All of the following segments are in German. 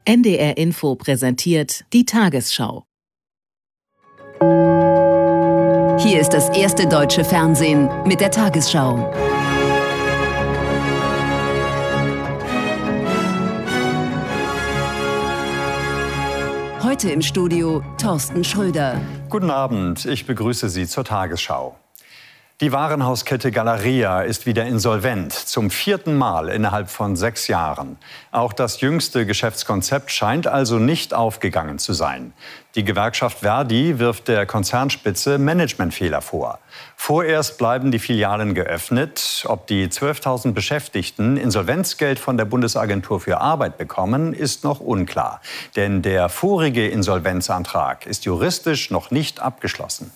NDR Info präsentiert die Tagesschau. Hier ist das erste deutsche Fernsehen mit der Tagesschau. Heute im Studio Thorsten Schröder. Guten Abend, ich begrüße Sie zur Tagesschau. Die Warenhauskette Galeria ist wieder insolvent, zum 4. Mal innerhalb von 6 Jahren. Auch das jüngste Geschäftskonzept scheint also nicht aufgegangen zu sein. Die Gewerkschaft Verdi wirft der Konzernspitze Managementfehler vor. Vorerst bleiben die Filialen geöffnet. Ob die 12.000 Beschäftigten Insolvenzgeld von der Bundesagentur für Arbeit bekommen, ist noch unklar. Denn der vorige Insolvenzantrag ist juristisch noch nicht abgeschlossen.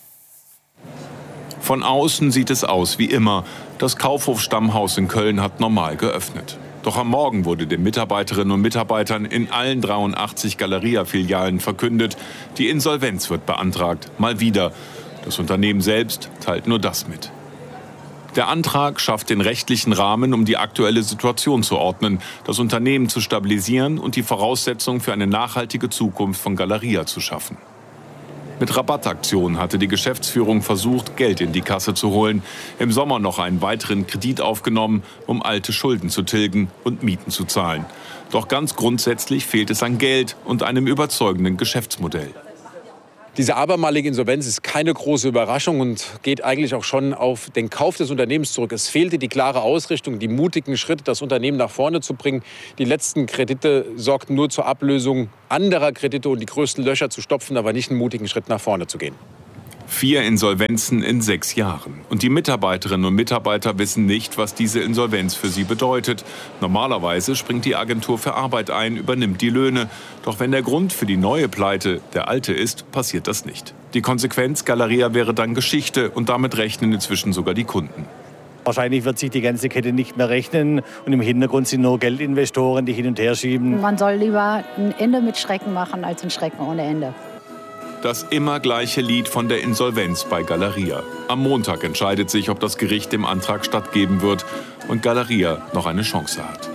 Von außen sieht es aus wie immer. Das Kaufhof Stammhaus in Köln hat normal geöffnet. Doch am Morgen wurde den Mitarbeiterinnen und Mitarbeitern in allen 83 Galeria-Filialen verkündet, die Insolvenz wird beantragt. Mal wieder. Das Unternehmen selbst teilt nur das mit. Der Antrag schafft den rechtlichen Rahmen, um die aktuelle Situation zu ordnen, das Unternehmen zu stabilisieren und die Voraussetzungen für eine nachhaltige Zukunft von Galeria zu schaffen. Mit Rabattaktionen hatte die Geschäftsführung versucht, Geld in die Kasse zu holen. Im Sommer noch einen weiteren Kredit aufgenommen, um alte Schulden zu tilgen und Mieten zu zahlen. Doch ganz grundsätzlich fehlt es an Geld und einem überzeugenden Geschäftsmodell. Diese abermalige Insolvenz ist keine große Überraschung und geht eigentlich auch schon auf den Kauf des Unternehmens zurück. Es fehlte die klare Ausrichtung, die mutigen Schritte, das Unternehmen nach vorne zu bringen. Die letzten Kredite sorgten nur zur Ablösung anderer Kredite und die größten Löcher zu stopfen, aber nicht einen mutigen Schritt nach vorne zu gehen. 4 Insolvenzen in 6 Jahren. Und die Mitarbeiterinnen und Mitarbeiter wissen nicht, was diese Insolvenz für sie bedeutet. Normalerweise springt die Agentur für Arbeit ein, übernimmt die Löhne. Doch wenn der Grund für die neue Pleite der alte ist, passiert das nicht. Die Konsequenz, Galeria wäre dann Geschichte und damit rechnen inzwischen sogar die Kunden. Wahrscheinlich wird sich die ganze Kette nicht mehr rechnen und im Hintergrund sind nur Geldinvestoren, die hin und her schieben. Man soll lieber ein Ende mit Schrecken machen als ein Schrecken ohne Ende. Das immer gleiche Lied von der Insolvenz bei Galeria. Am Montag entscheidet sich, ob das Gericht dem Antrag stattgeben wird und Galeria noch eine Chance hat.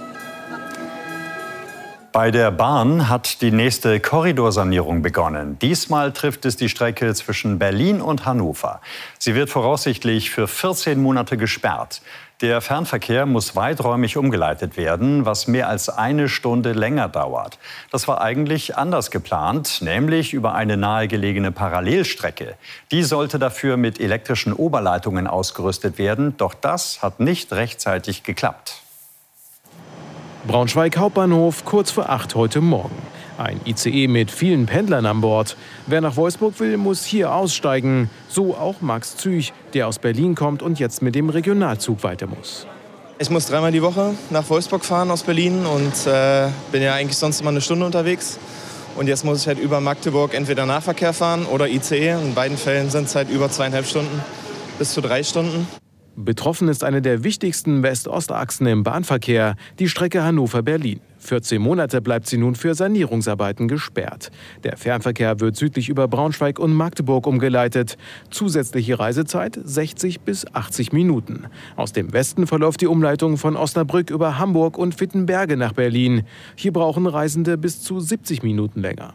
Bei der Bahn hat die nächste Korridorsanierung begonnen. Diesmal trifft es die Strecke zwischen Berlin und Hannover. Sie wird voraussichtlich für 14 Monate gesperrt. Der Fernverkehr muss weiträumig umgeleitet werden, was mehr als 1 Stunde länger dauert. Das war eigentlich anders geplant, nämlich über eine nahegelegene Parallelstrecke. Die sollte dafür mit elektrischen Oberleitungen ausgerüstet werden, doch das hat nicht rechtzeitig geklappt. Braunschweig Hauptbahnhof kurz vor 8 heute Morgen. Ein ICE mit vielen Pendlern an Bord. Wer nach Wolfsburg will, muss hier aussteigen. So auch Max Züch, der aus Berlin kommt und jetzt mit dem Regionalzug weiter muss. Ich muss 3-mal die Woche nach Wolfsburg fahren aus Berlin und bin ja eigentlich sonst immer 1 Stunde unterwegs. Und jetzt muss ich halt über Magdeburg entweder Nahverkehr fahren oder ICE. In beiden Fällen sind es halt über 2,5 Stunden bis zu 3 Stunden. Betroffen ist eine der wichtigsten West-Ost-Achsen im Bahnverkehr, die Strecke Hannover-Berlin. 14 Monate bleibt sie nun für Sanierungsarbeiten gesperrt. Der Fernverkehr wird südlich über Braunschweig und Magdeburg umgeleitet. Zusätzliche Reisezeit 60 bis 80 Minuten. Aus dem Westen verläuft die Umleitung von Osnabrück über Hamburg und Wittenberge nach Berlin. Hier brauchen Reisende bis zu 70 Minuten länger.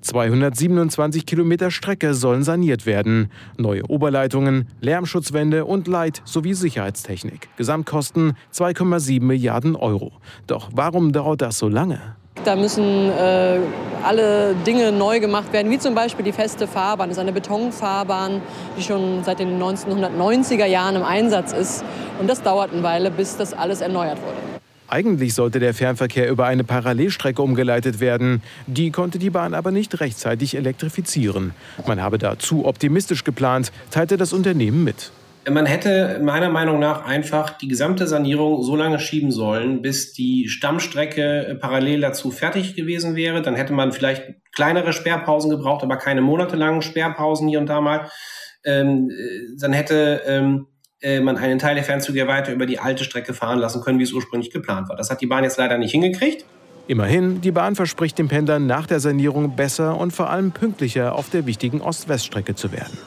227 Kilometer Strecke sollen saniert werden. Neue Oberleitungen, Lärmschutzwände und Leit- sowie Sicherheitstechnik. Gesamtkosten 2,7 Milliarden Euro. Doch warum dauert das so lange? Da müssen alle Dinge neu gemacht werden, wie zum Beispiel die feste Fahrbahn. Das ist eine Betonfahrbahn, die schon seit den 1990er Jahren im Einsatz ist. Und das dauert eine Weile, bis das alles erneuert wurde. Eigentlich sollte der Fernverkehr über eine Parallelstrecke umgeleitet werden. Die konnte die Bahn aber nicht rechtzeitig elektrifizieren. Man habe da zu optimistisch geplant, teilte das Unternehmen mit. Man hätte meiner Meinung nach einfach die gesamte Sanierung so lange schieben sollen, bis die Stammstrecke parallel dazu fertig gewesen wäre. Dann hätte man vielleicht kleinere Sperrpausen gebraucht, aber keine monatelangen Sperrpausen hier und da mal. Dann hätte man einen Teil der Fernzüge weiter über die alte Strecke fahren lassen können, wie es ursprünglich geplant war. Das hat die Bahn jetzt leider nicht hingekriegt. Immerhin, die Bahn verspricht den Pendlern nach der Sanierung besser und vor allem pünktlicher auf der wichtigen Ost-West-Strecke zu werden.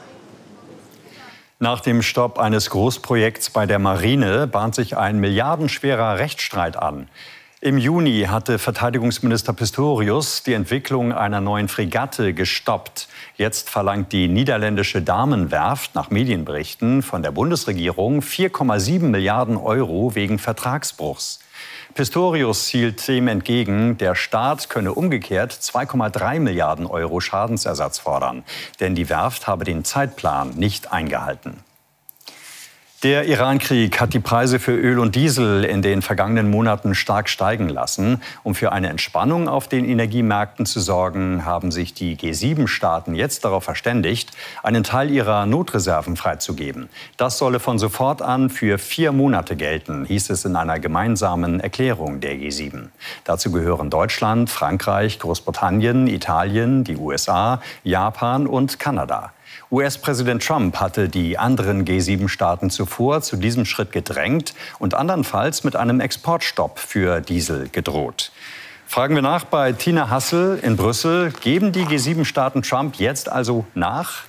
Nach dem Stopp eines Großprojekts bei der Marine bahnt sich ein milliardenschwerer Rechtsstreit an. Im Juni hatte Verteidigungsminister Pistorius die Entwicklung einer neuen Fregatte gestoppt. Jetzt verlangt die niederländische Damenwerft nach Medienberichten von der Bundesregierung 4,7 Milliarden Euro wegen Vertragsbruchs. Pistorius hielt dem entgegen, der Staat könne umgekehrt 2,3 Milliarden Euro Schadensersatz fordern, denn die Werft habe den Zeitplan nicht eingehalten. Der Iran-Krieg hat die Preise für Öl und Diesel in den vergangenen Monaten stark steigen lassen. Um für eine Entspannung auf den Energiemärkten zu sorgen, haben sich die G7-Staaten jetzt darauf verständigt, einen Teil ihrer Notreserven freizugeben. Das solle von sofort an für 4 Monate gelten, hieß es in einer gemeinsamen Erklärung der G7. Dazu gehören Deutschland, Frankreich, Großbritannien, Italien, die USA, Japan und Kanada. US-Präsident Trump hatte die anderen G7-Staaten zuvor zu diesem Schritt gedrängt und andernfalls mit einem Exportstopp für Diesel gedroht. Fragen wir nach bei Tina Hassel in Brüssel. Geben die G7-Staaten Trump jetzt also nach?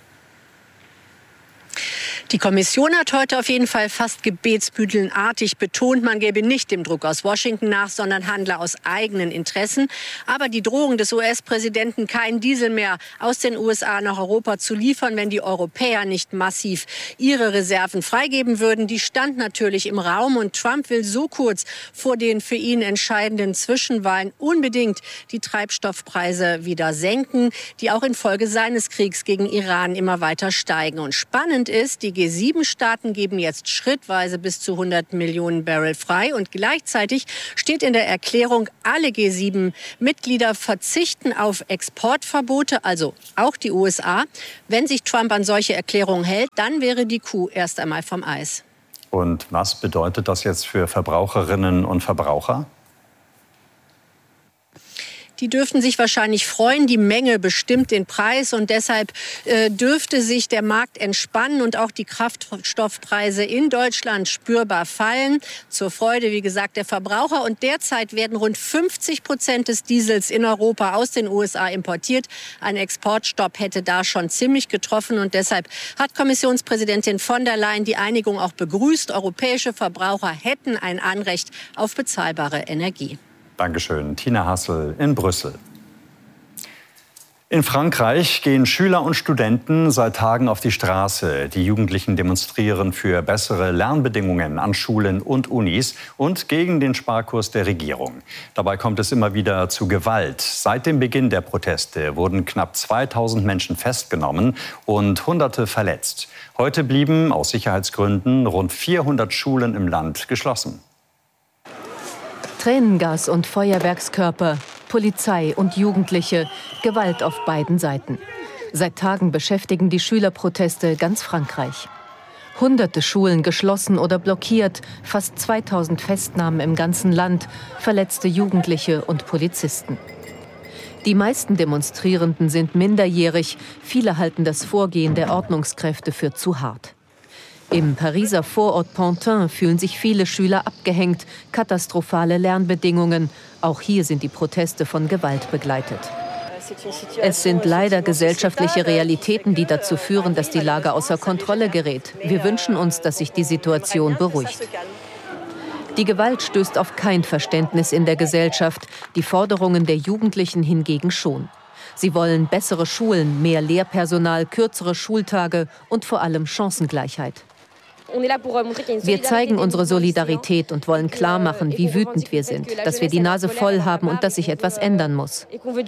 Die Kommission hat heute auf jeden Fall fast gebetsmühlenartig betont, man gebe nicht dem Druck aus Washington nach, sondern handle aus eigenen Interessen. Aber die Drohung des US-Präsidenten, keinen Diesel mehr aus den USA nach Europa zu liefern, wenn die Europäer nicht massiv ihre Reserven freigeben würden, die stand natürlich im Raum. Und Trump will so kurz vor den für ihn entscheidenden Zwischenwahlen unbedingt die Treibstoffpreise wieder senken, die auch infolge seines Kriegs gegen Iran immer weiter steigen. Und spannend ist, die G7-Staaten geben jetzt schrittweise bis zu 100 Millionen Barrel frei. Und gleichzeitig steht in der Erklärung, alle G7-Mitglieder verzichten auf Exportverbote, also auch die USA. Wenn sich Trump an solche Erklärungen hält, dann wäre die Kuh erst einmal vom Eis. Und was bedeutet das jetzt für Verbraucherinnen und Verbraucher? Die dürften sich wahrscheinlich freuen. Die Menge bestimmt den Preis und deshalb dürfte sich der Markt entspannen und auch die Kraftstoffpreise in Deutschland spürbar fallen. Zur Freude, wie gesagt, der Verbraucher. Und derzeit werden rund 50% des Diesels in Europa aus den USA importiert. Ein Exportstopp hätte da schon ziemlich getroffen und deshalb hat Kommissionspräsidentin von der Leyen die Einigung auch begrüßt. Europäische Verbraucher hätten ein Anrecht auf bezahlbare Energie. Dankeschön. Tina Hassel in Brüssel. In Frankreich gehen Schüler und Studenten seit Tagen auf die Straße. Die Jugendlichen demonstrieren für bessere Lernbedingungen an Schulen und Unis und gegen den Sparkurs der Regierung. Dabei kommt es immer wieder zu Gewalt. Seit dem Beginn der Proteste wurden knapp 2000 Menschen festgenommen und Hunderte verletzt. Heute blieben aus Sicherheitsgründen rund 400 Schulen im Land geschlossen. Tränengas und Feuerwerkskörper, Polizei und Jugendliche, Gewalt auf beiden Seiten. Seit Tagen beschäftigen die Schülerproteste ganz Frankreich. Hunderte Schulen geschlossen oder blockiert, fast 2000 Festnahmen im ganzen Land, verletzte Jugendliche und Polizisten. Die meisten Demonstrierenden sind minderjährig, viele halten das Vorgehen der Ordnungskräfte für zu hart. Im Pariser Vorort Pantin fühlen sich viele Schüler abgehängt, katastrophale Lernbedingungen. Auch hier sind die Proteste von Gewalt begleitet. Es sind leider gesellschaftliche Realitäten, die dazu führen, dass die Lage außer Kontrolle gerät. Wir wünschen uns, dass sich die Situation beruhigt. Die Gewalt stößt auf kein Verständnis in der Gesellschaft, die Forderungen der Jugendlichen hingegen schon. Sie wollen bessere Schulen, mehr Lehrpersonal, kürzere Schultage und vor allem Chancengleichheit. Wir zeigen unsere Solidarität und wollen klarmachen, wie wütend wir sind, dass wir die Nase voll haben und dass sich etwas ändern muss.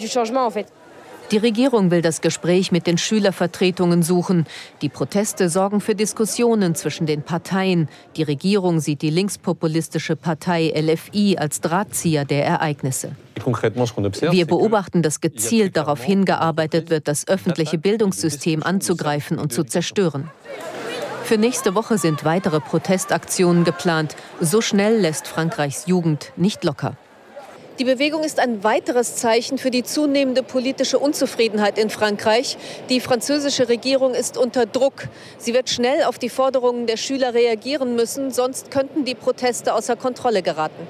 Die Regierung will das Gespräch mit den Schülervertretungen suchen. Die Proteste sorgen für Diskussionen zwischen den Parteien. Die Regierung sieht die linkspopulistische Partei LFI als Drahtzieher der Ereignisse. Wir beobachten, dass gezielt darauf hingearbeitet wird, das öffentliche Bildungssystem anzugreifen und zu zerstören. Für nächste Woche sind weitere Protestaktionen geplant. So schnell lässt Frankreichs Jugend nicht locker. Die Bewegung ist ein weiteres Zeichen für die zunehmende politische Unzufriedenheit in Frankreich. Die französische Regierung ist unter Druck. Sie wird schnell auf die Forderungen der Schüler reagieren müssen, sonst könnten die Proteste außer Kontrolle geraten.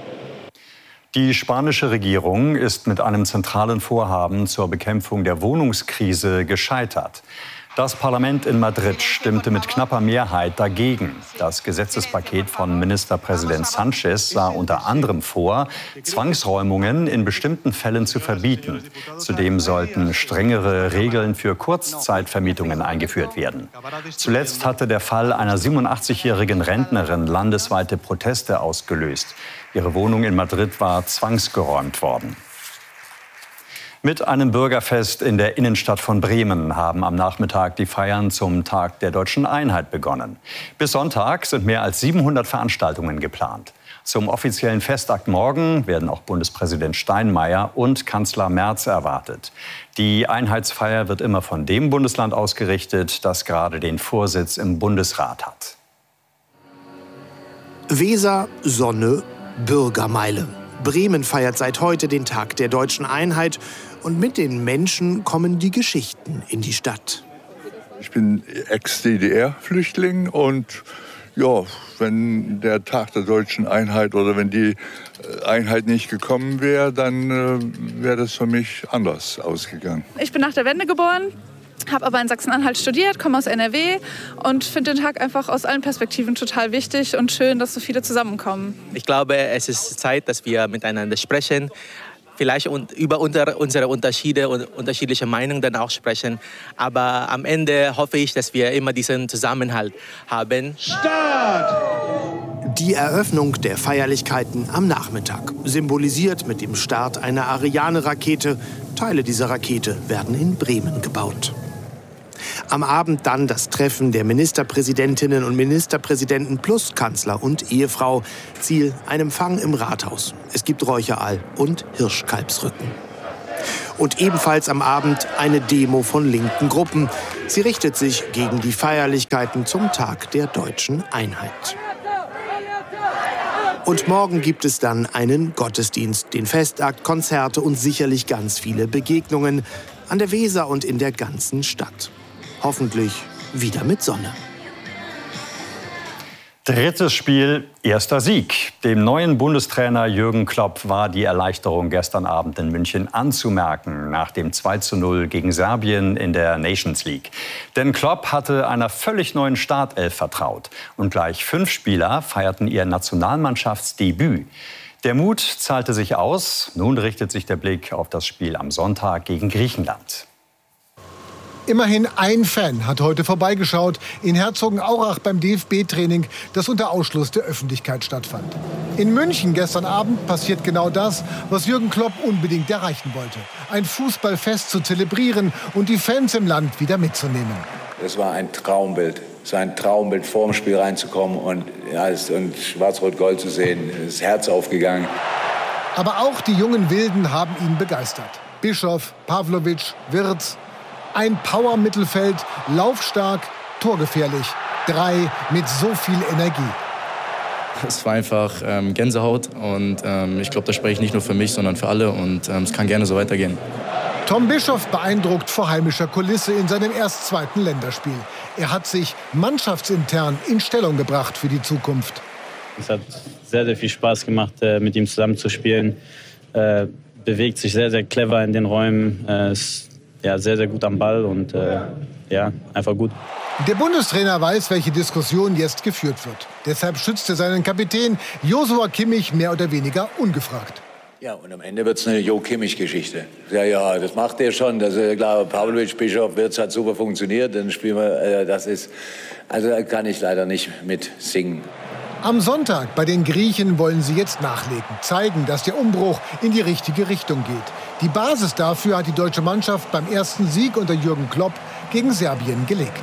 Die spanische Regierung ist mit einem zentralen Vorhaben zur Bekämpfung der Wohnungskrise gescheitert. Das Parlament in Madrid stimmte mit knapper Mehrheit dagegen. Das Gesetzespaket von Ministerpräsident Sánchez sah unter anderem vor, Zwangsräumungen in bestimmten Fällen zu verbieten. Zudem sollten strengere Regeln für Kurzzeitvermietungen eingeführt werden. Zuletzt hatte der Fall einer 87-jährigen Rentnerin landesweite Proteste ausgelöst. Ihre Wohnung in Madrid war zwangsgeräumt worden. Mit einem Bürgerfest in der Innenstadt von Bremen haben am Nachmittag die Feiern zum Tag der Deutschen Einheit begonnen. Bis Sonntag sind mehr als 700 Veranstaltungen geplant. Zum offiziellen Festakt morgen werden auch Bundespräsident Steinmeier und Kanzler Merz erwartet. Die Einheitsfeier wird immer von dem Bundesland ausgerichtet, das gerade den Vorsitz im Bundesrat hat. Weser, Sonne, Bürgermeile. Bremen feiert seit heute den Tag der Deutschen Einheit. Und mit den Menschen kommen die Geschichten in die Stadt. Ich bin Ex-DDR-Flüchtling und ja, wenn der Tag der Deutschen Einheit oder wenn die Einheit nicht gekommen wäre, dann wäre das für mich anders ausgegangen. Ich bin nach der Wende geboren, habe aber in Sachsen-Anhalt studiert, komme aus NRW und finde den Tag einfach aus allen Perspektiven total wichtig und schön, dass so viele zusammenkommen. Ich glaube, es ist Zeit, dass wir miteinander sprechen. Vielleicht über unsere Unterschiede und unterschiedliche Meinungen dann auch sprechen. Aber am Ende hoffe ich, dass wir immer diesen Zusammenhalt haben. Start! Die Eröffnung der Feierlichkeiten am Nachmittag, symbolisiert mit dem Start einer Ariane-Rakete. Teile dieser Rakete werden in Bremen gebaut. Am Abend dann das Treffen der Ministerpräsidentinnen und Ministerpräsidenten plus Kanzler und Ehefrau. Ziel: ein Empfang im Rathaus. Es gibt Räucherall und Hirschkalbsrücken. Und ebenfalls am Abend eine Demo von linken Gruppen. Sie richtet sich gegen die Feierlichkeiten zum Tag der Deutschen Einheit. Und morgen gibt es dann einen Gottesdienst, den Festakt, Konzerte und sicherlich ganz viele Begegnungen an der Weser und in der ganzen Stadt. Hoffentlich wieder mit Sonne. Drittes Spiel, erster Sieg. Dem neuen Bundestrainer Jürgen Klopp war die Erleichterung gestern Abend in München anzumerken, nach dem 2:0 gegen Serbien in der Nations League. Denn Klopp hatte einer völlig neuen Startelf vertraut. Und gleich 5 Spieler feierten ihr Nationalmannschaftsdebüt. Der Mut zahlte sich aus. Nun richtet sich der Blick auf das Spiel am Sonntag gegen Griechenland. Immerhin ein Fan hat heute vorbeigeschaut in Herzogenaurach beim DFB-Training, das unter Ausschluss der Öffentlichkeit stattfand. In München gestern Abend passiert genau das, was Jürgen Klopp unbedingt erreichen wollte. Ein Fußballfest zu zelebrieren und die Fans im Land wieder mitzunehmen. Es war ein Traumbild. Es war ein Traumbild, vor dem Spiel reinzukommen und Schwarz-Rot-Gold zu sehen. Das Herz aufgegangen. Aber auch die jungen Wilden haben ihn begeistert. Bischof, Pavlovic, Wirtz. Ein Power-Mittelfeld, laufstark, torgefährlich. 3 mit so viel Energie. Es war einfach Gänsehaut und ich glaube, das spreche ich nicht nur für mich, sondern für alle und es kann gerne so weitergehen. Tom Bischof beeindruckt vor heimischer Kulisse in seinem erst 2. Länderspiel. Er hat sich mannschaftsintern in Stellung gebracht für die Zukunft. Es hat sehr, sehr viel Spaß gemacht, mit ihm zusammen zu spielen. Bewegt sich sehr, sehr clever in den Räumen. Ja, sehr, sehr gut am Ball und einfach gut. Der Bundestrainer weiß, welche Diskussion jetzt geführt wird. Deshalb schützt er seinen Kapitän Joshua Kimmich mehr oder weniger ungefragt. Ja, und am Ende wird es eine Jo Kimmich-Geschichte. Ja, das macht er schon. Das ist klar, Pavlovic, Bischof, Wirtz hat super funktioniert. Dann spielen wir, da kann ich leider nicht mit singen. Am Sonntag bei den Griechen wollen sie jetzt nachlegen, zeigen, dass der Umbruch in die richtige Richtung geht. Die Basis dafür hat die deutsche Mannschaft beim ersten Sieg unter Jürgen Klopp gegen Serbien gelegt.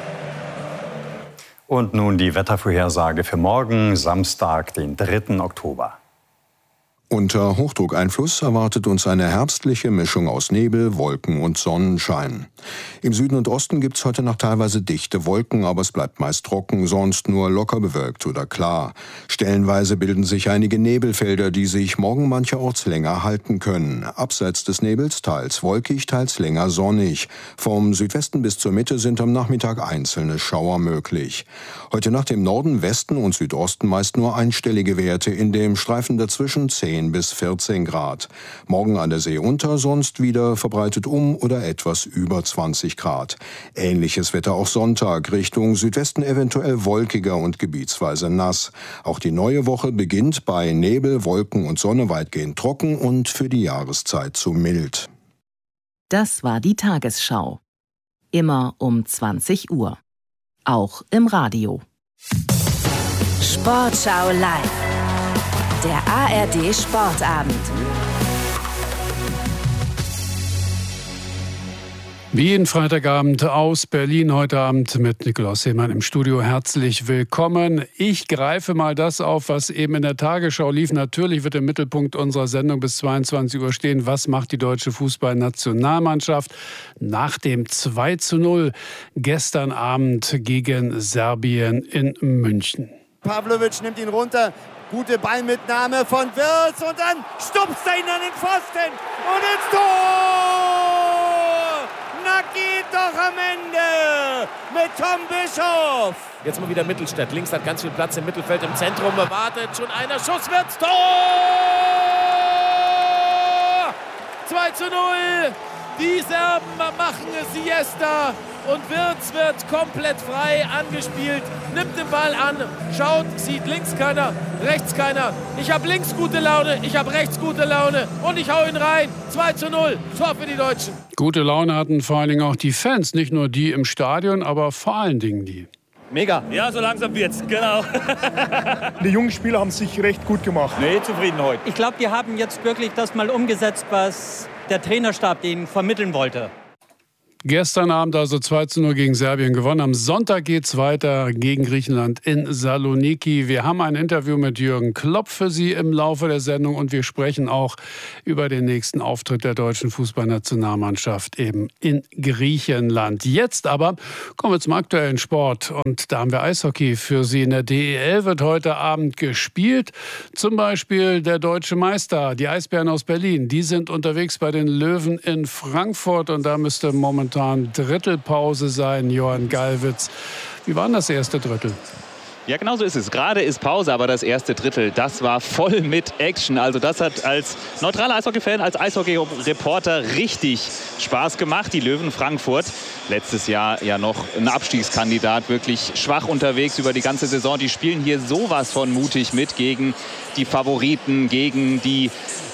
Und nun die Wettervorhersage für morgen, Samstag, den 3. Oktober. Unter Hochdruckeinfluss erwartet uns eine herbstliche Mischung aus Nebel, Wolken und Sonnenschein. Im Süden und Osten gibt es heute noch teilweise dichte Wolken, aber es bleibt meist trocken, sonst nur locker bewölkt oder klar. Stellenweise bilden sich einige Nebelfelder, die sich morgen mancherorts länger halten können. Abseits des Nebels teils wolkig, teils länger sonnig. Vom Südwesten bis zur Mitte sind am Nachmittag einzelne Schauer möglich. Heute Nacht im Norden, Westen und Südosten meist nur einstellige Werte, in dem Streifen dazwischen 10 10 bis 14 Grad. Morgen an der See unter, sonst wieder verbreitet oder etwas über 20 Grad. Ähnliches Wetter auch Sonntag, Richtung Südwesten eventuell wolkiger und gebietsweise nass. Auch die neue Woche beginnt bei Nebel, Wolken und Sonne weitgehend trocken und für die Jahreszeit zu mild. Das war die Tagesschau. Immer um 20 Uhr. Auch im Radio. Sportschau live. Der ARD Sportabend. Wie jeden Freitagabend aus Berlin, heute Abend mit Nikolaus Seemann im Studio. Herzlich willkommen. Ich greife mal das auf, was eben in der Tagesschau lief. Natürlich wird im Mittelpunkt unserer Sendung bis 22 Uhr stehen, was macht die deutsche Fußballnationalmannschaft nach dem 2:0 gestern Abend gegen Serbien in München. Pavlovic nimmt ihn runter. Gute Ballmitnahme von Wirtz und dann stupst er ihn an den Pfosten und ins Tor! Na geht doch am Ende mit Tom Bischoff. Jetzt mal wieder Mittelstädt. Links hat ganz viel Platz im Mittelfeld, im Zentrum wartet schon einer. Schuss wird's. Tor! 2:0. Die Serben machen Siesta und Wirtz wird komplett frei angespielt, nimmt den Ball an, schaut, sieht links keiner, rechts keiner. Ich habe links gute Laune, ich habe rechts gute Laune und ich hau ihn rein. 2:0, Tor für die Deutschen. Gute Laune hatten vor allen Dingen auch die Fans, nicht nur die im Stadion, aber vor allen Dingen die. Mega. Ja, so langsam wird's, genau. Die jungen Spieler haben sich recht gut gemacht. Nee, zufrieden heute. Ich glaube, die haben jetzt wirklich das mal umgesetzt, was der Trainerstab ihnen vermitteln wollte. Gestern Abend also 2:0 gegen Serbien gewonnen. Am Sonntag geht's weiter gegen Griechenland in Saloniki. Wir haben ein Interview mit Jürgen Klopp für Sie im Laufe der Sendung und wir sprechen auch über den nächsten Auftritt der deutschen Fußballnationalmannschaft eben in Griechenland. Jetzt aber kommen wir zum aktuellen Sport und da haben wir Eishockey für Sie. In der DEL wird heute Abend gespielt. Zum Beispiel der deutsche Meister, die Eisbären aus Berlin. Die sind unterwegs bei den Löwen in Frankfurt und da müsste momentan Drittelpause sein. Johann Gallwitz, wie war denn das erste Drittel? Ja, genau so ist es. Gerade ist Pause, aber das erste Drittel, das war voll mit Action. Also das hat als neutraler Eishockey-Fan, als Eishockey-Reporter richtig Spaß gemacht. Die Löwen Frankfurt, letztes Jahr ja noch ein Abstiegskandidat, wirklich schwach unterwegs über die ganze Saison. Die spielen hier sowas von mutig mit gegen die Favoriten, gegen die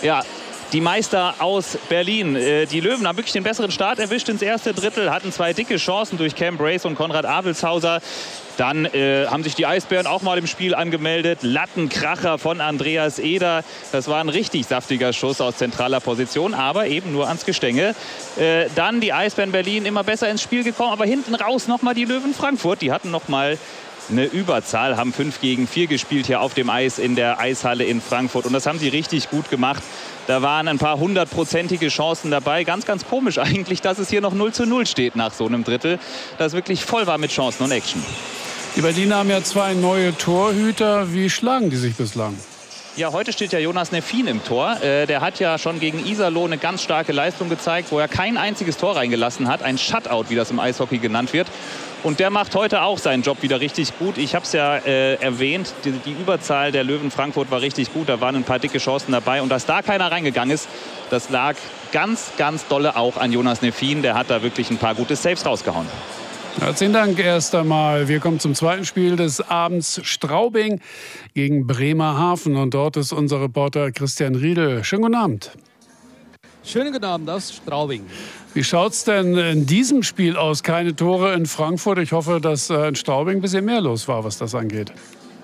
Meister aus Berlin. Die Löwen haben wirklich den besseren Start erwischt ins erste Drittel, hatten 2 dicke Chancen durch Cam Brace und Konrad Abelshauser. Dann haben sich die Eisbären auch mal im Spiel angemeldet. Lattenkracher von Andreas Eder. Das war ein richtig saftiger Schuss aus zentraler Position, aber eben nur ans Gestänge. Dann die Eisbären Berlin immer besser ins Spiel gekommen, aber hinten raus nochmal die Löwen Frankfurt. Die hatten nochmal eine Überzahl, haben 5 gegen 4 gespielt hier auf dem Eis in der Eishalle in Frankfurt. Und das haben sie richtig gut gemacht. Da waren ein paar 100-prozentige Chancen dabei. Ganz, ganz komisch eigentlich, dass es hier noch 0:0 steht nach so einem Drittel. Das wirklich voll war mit Chancen und Action. Die Berliner haben ja 2 neue Torhüter. Wie schlagen die sich bislang? Ja, heute steht ja Jonas Neffin im Tor. Der hat ja schon gegen Iserlohn eine ganz starke Leistung gezeigt, wo er kein einziges Tor reingelassen hat. Ein Shutout, wie das im Eishockey genannt wird. Und der macht heute auch seinen Job wieder richtig gut. Ich habe es ja erwähnt, die Überzahl der Löwen Frankfurt war richtig gut. Da waren ein paar dicke Chancen dabei. Und dass da keiner reingegangen ist, das lag ganz, ganz dolle auch an Jonas Neffin. Der hat da wirklich ein paar gute Saves rausgehauen. Herzlichen Dank erst einmal. Wir kommen zum zweiten Spiel des Abends. Straubing gegen Bremerhaven. Und dort ist unser Reporter Christian Riedel. Schönen guten Abend. Schönen guten Abend aus Straubing. Wie schaut es denn in diesem Spiel aus? Keine Tore in Frankfurt. Ich hoffe, dass in Straubing ein bisschen mehr los war, was das angeht.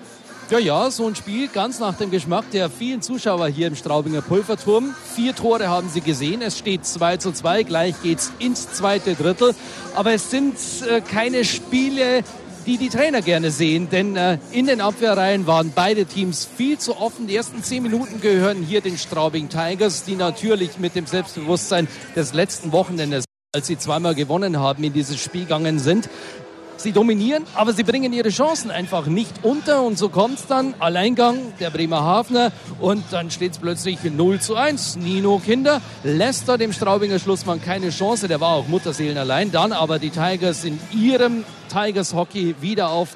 Ja, so ein Spiel ganz nach dem Geschmack der vielen Zuschauer hier im Straubinger Pulverturm. 4 Tore haben sie gesehen. Es steht 2:2. Gleich geht's ins zweite Drittel. Aber es sind keine Spiele, die Trainer gerne sehen. Denn in den Abwehrreihen waren beide Teams viel zu offen. Die ersten 10 Minuten gehören hier den Straubing Tigers, die natürlich mit dem Selbstbewusstsein des letzten Wochenendes, als sie 2-mal gewonnen haben, in dieses Spiel gegangen sind. Sie dominieren, aber sie bringen ihre Chancen einfach nicht unter. Und so kommt es dann. Alleingang der Bremerhavener. Und dann steht es plötzlich 0:1. Nino Kinder lässt da dem Straubinger Schlussmann keine Chance. Der war auch Mutterseelen allein. Dann aber die Tigers in ihrem Tigers Hockey wieder auf dem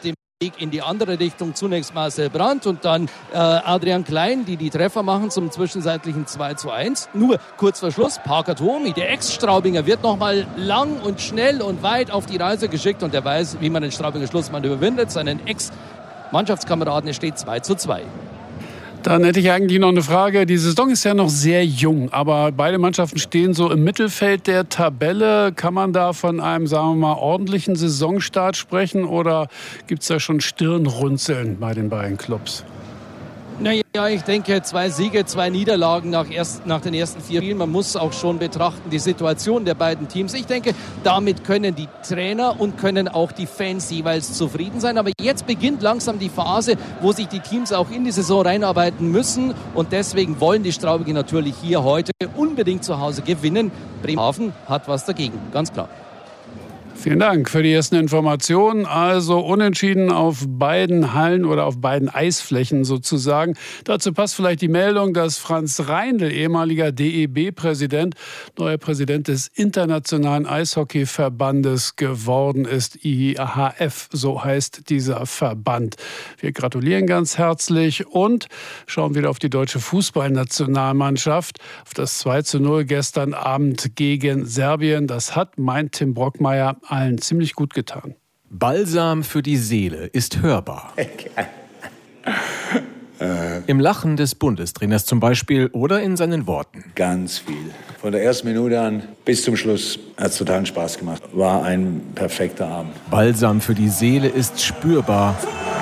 in die andere Richtung. Zunächst Marcel Brandt und dann Adrian Klein, die Treffer machen zum zwischenzeitlichen 2:1. Nur kurz vor Schluss, Parker Thomi, der Ex-Straubinger, wird nochmal lang und schnell und weit auf die Reise geschickt und der weiß, wie man den Straubinger Schlussmann überwindet. Seinen Ex-Mannschaftskameraden, es steht 2:2. Dann hätte ich eigentlich noch eine Frage. Die Saison ist ja noch sehr jung, aber beide Mannschaften stehen so im Mittelfeld der Tabelle. Kann man da von einem, sagen wir mal, ordentlichen Saisonstart sprechen oder gibt es da schon Stirnrunzeln bei den beiden Clubs? Naja, ich denke, 2 Siege, 2 Niederlagen nach den ersten 4 Spielen. Man muss auch schon betrachten, die Situation der beiden Teams. Ich denke, damit können die Trainer und können auch die Fans jeweils zufrieden sein. Aber jetzt beginnt langsam die Phase, wo sich die Teams auch in die Saison reinarbeiten müssen. Und deswegen wollen die Straubinger natürlich hier heute unbedingt zu Hause gewinnen. Bremerhaven hat was dagegen, ganz klar. Vielen Dank für die ersten Informationen. Also unentschieden auf beiden Hallen oder auf beiden Eisflächen sozusagen. Dazu passt vielleicht die Meldung, dass Franz Reindl, ehemaliger DEB-Präsident, neuer Präsident des Internationalen Eishockeyverbandes geworden ist. IHF, so heißt dieser Verband. Wir gratulieren ganz herzlich und schauen wieder auf die deutsche Fußballnationalmannschaft. Auf das 2:0 gestern Abend gegen Serbien. Das hat, meint Tim Brockmeier, allen ziemlich gut getan. Balsam für die Seele ist hörbar. Im Lachen des Bundestrainers zum Beispiel oder in seinen Worten. Ganz viel. Von der ersten Minute an bis zum Schluss hat es totalen Spaß gemacht. War ein perfekter Abend. Balsam für die Seele ist spürbar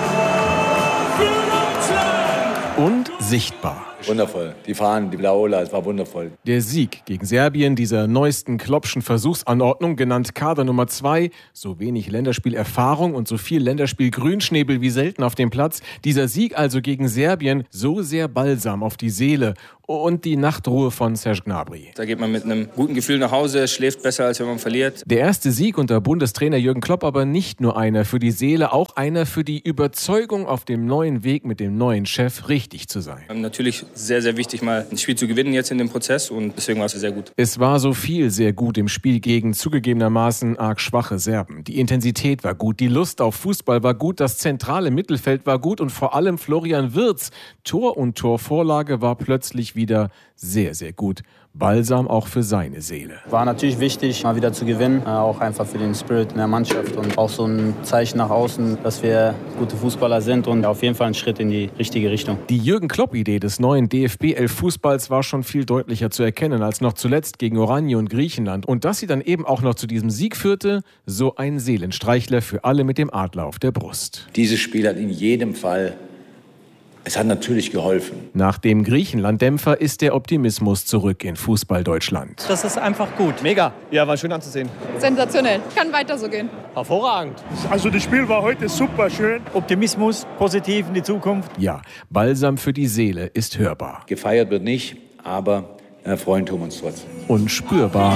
und sichtbar. Wundervoll. Die Fahnen, die Blaola, es war wundervoll. Der Sieg gegen Serbien, dieser neuesten Kloppschen Versuchsanordnung, genannt Kader Nummer 2, so wenig Länderspielerfahrung und so viel Länderspiel-Grünschnäbel wie selten auf dem Platz. Dieser Sieg also gegen Serbien, so sehr Balsam auf die Seele und die Nachtruhe von Serge Gnabry. Da geht man mit einem guten Gefühl nach Hause, schläft besser, als wenn man verliert. Der erste Sieg unter Bundestrainer Jürgen Klopp, aber nicht nur einer für die Seele, auch einer für die Überzeugung, auf dem neuen Weg mit dem neuen Chef richtig zu sein. Natürlich sehr, sehr wichtig, mal ein Spiel zu gewinnen jetzt in dem Prozess und deswegen war es sehr gut. Es war so viel sehr gut im Spiel gegen zugegebenermaßen arg schwache Serben. Die Intensität war gut, die Lust auf Fußball war gut, das zentrale Mittelfeld war gut und vor allem Florian Wirtz. Tor und Torvorlage war plötzlich wieder sehr, sehr gut. Balsam auch für seine Seele. War natürlich wichtig, mal wieder zu gewinnen, auch einfach für den Spirit in der Mannschaft und auch so ein Zeichen nach außen, dass wir gute Fußballer sind und auf jeden Fall ein Schritt in die richtige Richtung. Die Jürgen Klopp-Idee des neuen DFB-11-Fußballs war schon viel deutlicher zu erkennen als noch zuletzt gegen Oranje und Griechenland. Und dass sie dann eben auch noch zu diesem Sieg führte, so ein Seelenstreichler für alle mit dem Adler auf der Brust. Dieses Spiel hat in jedem Fall, es hat natürlich geholfen. Nach dem Griechenland-Dämpfer ist der Optimismus zurück in Fußball-Deutschland. Das ist einfach gut. Mega. Ja, war schön anzusehen. Sensationell. Kann weiter so gehen. Hervorragend. Also das Spiel war heute super schön. Optimismus, positiv in die Zukunft. Ja, Balsam für die Seele ist hörbar. Gefeiert wird nicht, aber freuen tun wir uns trotzdem. Und spürbar.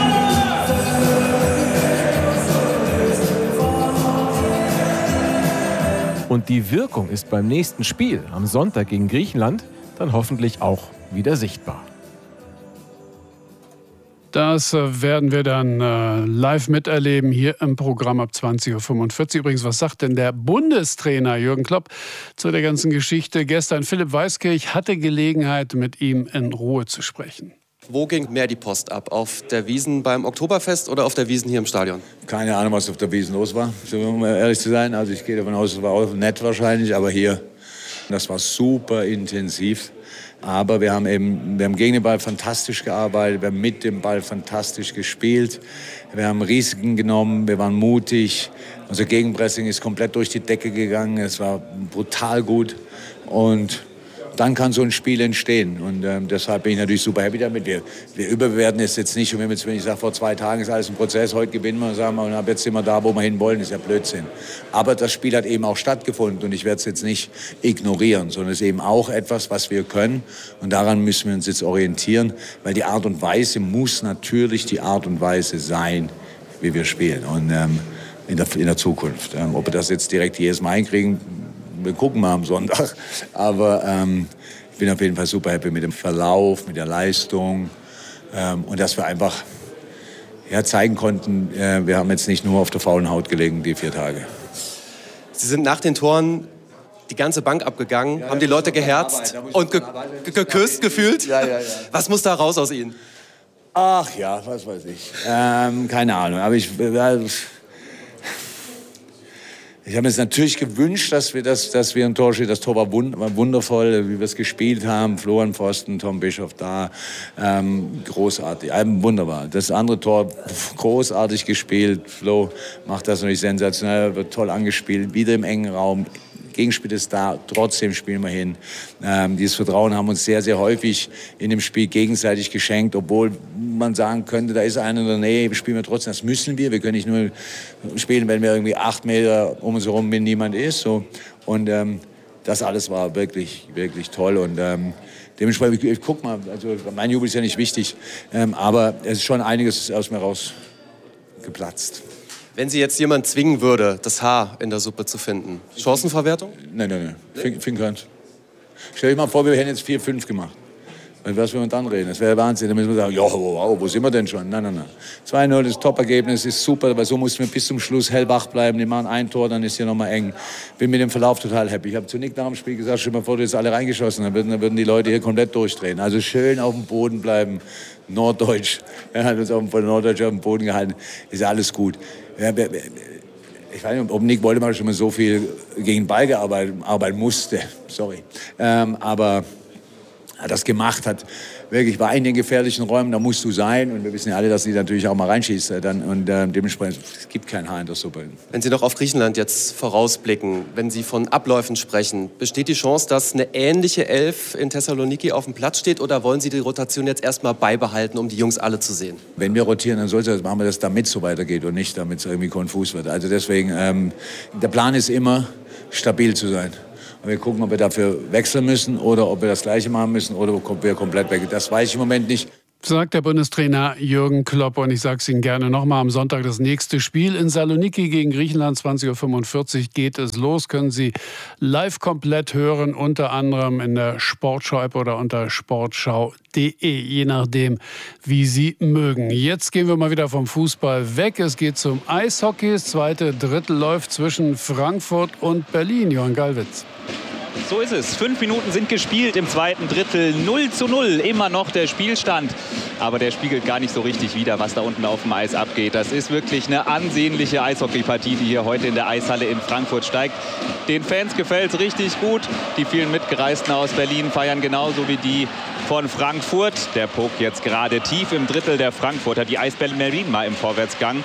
Und die Wirkung ist beim nächsten Spiel am Sonntag gegen Griechenland dann hoffentlich auch wieder sichtbar. Das werden wir dann live miterleben hier im Programm ab 20.45 Uhr. Übrigens, was sagt denn der Bundestrainer Jürgen Klopp zu der ganzen Geschichte? Gestern Philipp Weiskirch hatte Gelegenheit, mit ihm in Ruhe zu sprechen. Wo ging mehr die Post ab? Auf der Wiesn beim Oktoberfest oder auf der Wiesn hier im Stadion? Keine Ahnung, was auf der Wiesn los war, um ehrlich zu sein. Also ich gehe davon aus, es war auch nett wahrscheinlich, aber hier, das war super intensiv. Aber wir haben gegen den Ball fantastisch gearbeitet, wir haben mit dem Ball fantastisch gespielt. Wir haben Risiken genommen, wir waren mutig. Unser Gegenpressing ist komplett durch die Decke gegangen, es war brutal gut. Und dann kann so ein Spiel entstehen. Und deshalb bin ich natürlich super happy damit. Wir überbewerten es jetzt nicht. Und wenn ich sage, vor 2 Tagen ist alles ein Prozess, heute gewinnen wir, sagen wir, und ab jetzt sind wir da, wo wir hinwollen, ist ja Blödsinn. Aber das Spiel hat eben auch stattgefunden und ich werde es jetzt nicht ignorieren, sondern es ist eben auch etwas, was wir können. Und daran müssen wir uns jetzt orientieren, weil die Art und Weise muss natürlich die Art und Weise sein, wie wir spielen. Und in der Zukunft. Ob wir das jetzt direkt jedes Mal hinkriegen, wir gucken mal am Sonntag. Aber ich bin auf jeden Fall super happy mit dem Verlauf, mit der Leistung. Und dass wir einfach zeigen konnten, wir haben jetzt nicht nur auf der faulen Haut gelegen, die 4 Tage. Sie sind nach den Toren die ganze Bank abgegangen, haben die Leute geherzt und geküsst gefühlt. Ja. Was muss da raus aus Ihnen? Ach ja, was weiß ich. Keine Ahnung. Aber ich habe mir es natürlich gewünscht, dass wir ein Tor schießen. Das Tor war wundervoll, wie wir es gespielt haben. Florian Pfosten, Tom Bischof da. Großartig, wunderbar. Das andere Tor, großartig gespielt. Flo macht das natürlich sensationell, wird toll angespielt. Wieder im engen Raum. Gegenspiel ist da, trotzdem spielen wir hin. Dieses Vertrauen haben uns sehr, sehr häufig in dem Spiel gegenseitig geschenkt, obwohl man sagen könnte, da ist einer in der Nähe, spielen wir trotzdem, das müssen wir. Wir können nicht nur spielen, wenn wir irgendwie 8 Meter um uns herum, wenn niemand ist. So. Und das alles war wirklich, wirklich toll. Und dementsprechend, ich guck mal, also mein Jubel ist ja nicht wichtig, aber es ist schon einiges aus mir rausgeplatzt. Wenn Sie jetzt jemand zwingen würde, das Haar in der Suppe zu finden, Chancenverwertung? Nein. Finden kannst. Stell dir mal vor, wir hätten jetzt 4-5 gemacht. Was will man dann reden? Das wäre Wahnsinn. Dann müssen wir sagen, ja, wow, wo sind wir denn schon? Nein. 2-0, das Top-Ergebnis ist super, weil so mussten wir bis zum Schluss hellwach bleiben. Die machen ein Tor, dann ist hier nochmal eng. Bin mit dem Verlauf total happy. Ich habe zu Nick nach dem Spiel gesagt, stell dir mal vor, du hättest alle reingeschossen. Dann würden die Leute hier komplett durchdrehen. Also schön auf dem Boden bleiben. Norddeutsch. Er hat uns von Norddeutsch auf dem Boden gehalten. Ist alles gut. Ich weiß nicht, ob Nick Woldemar schon mal so viel gegen den Ball arbeiten musste. Sorry. Aber er das gemacht hat, wirklich war in den gefährlichen Räumen, da musst du sein. Und wir wissen ja alle, dass sie natürlich auch mal reinschießt. Und dementsprechend, es gibt kein Haar in der Suppe. Wenn Sie noch auf Griechenland jetzt vorausblicken, wenn Sie von Abläufen sprechen, besteht die Chance, dass eine ähnliche Elf in Thessaloniki auf dem Platz steht? Oder wollen Sie die Rotation jetzt erstmal beibehalten, um die Jungs alle zu sehen? Wenn wir rotieren, dann machen wir das, damit es so weitergeht und nicht, damit es irgendwie konfus wird. Also deswegen, der Plan ist immer, stabil zu sein. Wir gucken, ob wir dafür wechseln müssen oder ob wir das Gleiche machen müssen oder ob wir komplett weg. Das weiß ich im Moment nicht. Sagt der Bundestrainer Jürgen Klopp. Und ich sage es Ihnen gerne nochmal, am Sonntag das nächste Spiel in Saloniki gegen Griechenland. 20.45 Uhr geht es los. Können Sie live komplett hören, unter anderem in der Sportschau-App oder unter sportschau.de, je nachdem, wie Sie mögen. Jetzt gehen wir mal wieder vom Fußball weg. Es geht zum Eishockey. Das zweite Drittel läuft zwischen Frankfurt und Berlin. Johann Gallwitz. So ist es. 5 Minuten sind gespielt im zweiten Drittel. 0:0 immer noch der Spielstand. Aber der spiegelt gar nicht so richtig wider, was da unten auf dem Eis abgeht. Das ist wirklich eine ansehnliche Eishockeypartie, die hier heute in der Eishalle in Frankfurt steigt. Den Fans gefällt es richtig gut. Die vielen Mitgereisten aus Berlin feiern genauso wie die von Frankfurt. Der Puck jetzt gerade tief im Drittel der Frankfurter. Die Eisbären Berlin mal im Vorwärtsgang.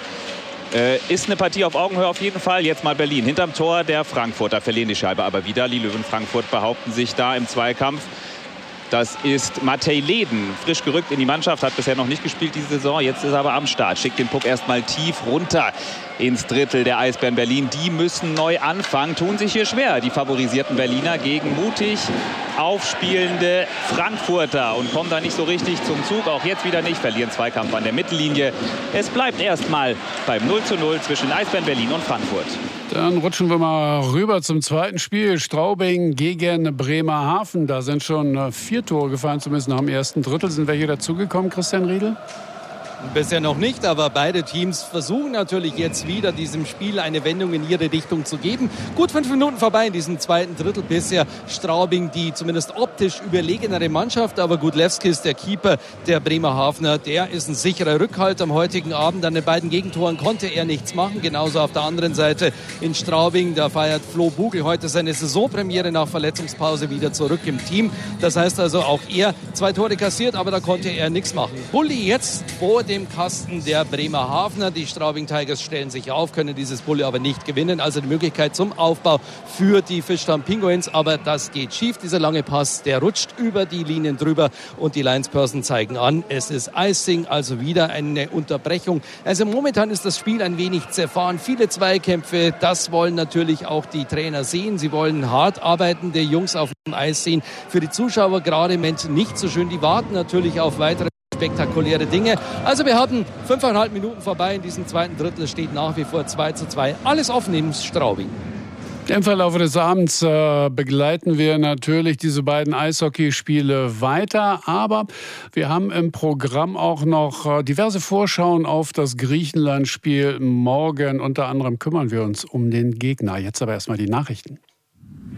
Ist eine Partie auf Augenhöhe auf jeden Fall. Jetzt mal Berlin. Hinterm Tor der Frankfurter verlieren die Scheibe aber wieder. Die Löwen Frankfurt behaupten sich da im Zweikampf. Das ist Matej Leden, frisch gerückt in die Mannschaft, hat bisher noch nicht gespielt diese Saison. Jetzt ist er aber am Start, schickt den Puck erstmal tief runter ins Drittel der Eisbären Berlin. Die müssen neu anfangen, tun sich hier schwer, die favorisierten Berliner gegen mutig aufspielende Frankfurter und kommen da nicht so richtig zum Zug. Auch jetzt wieder nicht, verlieren Zweikampf an der Mittellinie. Es bleibt erstmal beim 0:0 zwischen Eisbären Berlin und Frankfurt. Dann rutschen wir mal rüber zum zweiten Spiel. Straubing gegen Bremerhaven. Da sind schon 4 Tore gefallen, zumindest nach dem ersten Drittel. Sind welche dazugekommen, Christian Riedel? Bisher noch nicht, aber beide Teams versuchen natürlich jetzt wieder diesem Spiel eine Wendung in ihre Richtung zu geben. Gut 5 Minuten vorbei in diesem zweiten Drittel. Bisher Straubing die zumindest optisch überlegenere Mannschaft, aber Gudlewskis, der Keeper der Bremerhavener, der ist ein sicherer Rückhalt am heutigen Abend. An den beiden Gegentoren konnte er nichts machen. Genauso auf der anderen Seite in Straubing, da feiert Flo Bugel heute seine Saisonpremiere nach Verletzungspause wieder zurück im Team. Das heißt also, auch er 2 Tore kassiert, aber da konnte er nichts machen. Bulli jetzt vor dem Kasten der Bremerhavener. Die Straubing Tigers stellen sich auf, können dieses Bulli aber nicht gewinnen. Also die Möglichkeit zum Aufbau für die Fischtown Penguins. Aber das geht schief. Dieser lange Pass, der rutscht über die Linien drüber und die Linesperson zeigen an, es ist Icing, also wieder eine Unterbrechung. Also momentan ist das Spiel ein wenig zerfahren. Viele Zweikämpfe, das wollen natürlich auch die Trainer sehen. Sie wollen hart arbeitende Jungs auf dem Eis sehen. Für die Zuschauer gerade im Moment nicht so schön. Die warten natürlich auf weitere spektakuläre Dinge. Also wir haben 5,5 Minuten vorbei in diesem zweiten Drittel. Es steht nach wie vor 2:2. Alles offen in Straubing. Im Verlauf des Abends begleiten wir natürlich diese beiden Eishockeyspiele weiter. Aber wir haben im Programm auch noch diverse Vorschauen auf das Griechenland-Spiel morgen. Unter anderem kümmern wir uns um den Gegner. Jetzt aber erstmal die Nachrichten.